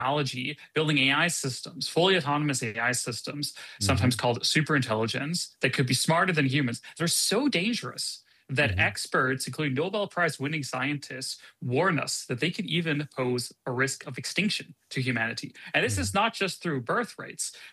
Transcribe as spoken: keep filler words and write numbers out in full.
technology, building A I systems, fully autonomous A I systems, sometimes Mhm. called superintelligence, that could be smarter than humans. They're so dangerous that Mhm. experts, including Nobel Prize winning scientists, warn us that they could even pose a risk of extinction to humanity. And this is Mhm. not just through birth rates.